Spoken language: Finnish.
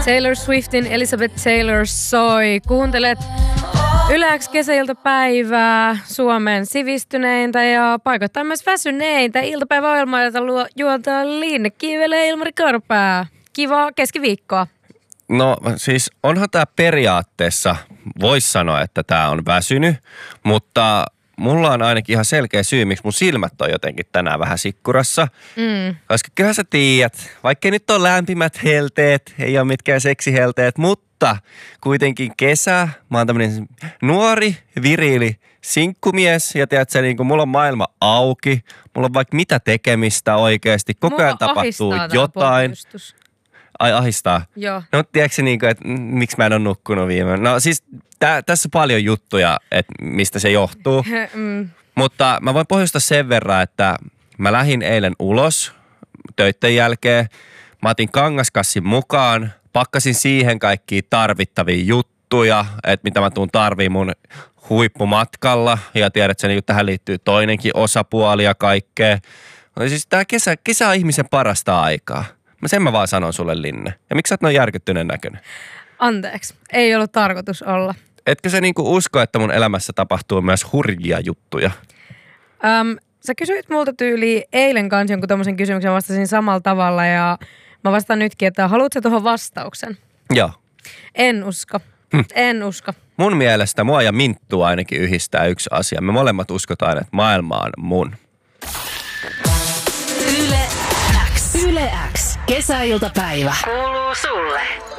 Taylor Swiftin Elizabeth Taylor soi. Kuuntelet Yle X kesäiltapäivää, Suomen sivistyneintä ja paikoittain myös väsyneintä iltapäiväohjelmaa, jota juontaa Linne Kivelä ja Ilmari Korpää. Kivaa keskiviikkoa. No siis onhan tämä periaatteessa, voisi sanoa, että tämä on väsynyt, mutta mulla on ainakin ihan selkeä syy, miksi mun silmät on jotenkin tänään vähän sikkurassa. Koska kyllä sä tiedät, vaikka nyt on lämpimät helteet, ei ole mitkään seksihelteet, mutta kuitenkin kesä, mä oon tämmönen nuori, viriili sinkkumies ja tiedätkö, niin kun mulla on maailma auki, mulla on vaikka mitä tekemistä oikeasti, koko ajan tapahtuu jotain. Pohjustus. Ai ahistaa? Joo. No tiedätkö niin kuin, että miksi mä en ole nukkunut viime? No siis tässä on paljon juttuja, että mistä se johtuu. Mutta mä voin pohjustaa sen verran, että mä lähdin eilen ulos töitten jälkeen. Mä otin kangaskassin mukaan, pakkasin siihen kaikkia tarvittavia juttuja, että mitä mä tuun tarvii mun huippumatkalla. Ja tiedätkö, niin tähän liittyy toinenkin osapuoli ja kaikkea. No siis tää kesä on ihmisen parasta aikaa. Sen mä vaan sanon sulle, Linne. Ja miksi sä oot noin järkyttyneen näköinen? Anteeksi, ei ollut tarkoitus olla. Etkö sä niinku usko, että mun elämässä tapahtuu myös hurjia juttuja? Sä kysyit multa tyyliin eilen kanssa jonkun tommosen kysymyksen, vastasin samalla tavalla ja mä vastaan nytkin, että haluatko tuohon vastauksen? Joo. En usko. En usko. Mun mielestä mua ja Minttua ainakin yhdistää yksi asia. Me molemmat uskotaan, että maailma on mun. Yle X. Kesäiltapäivä. Kuuluu sulle.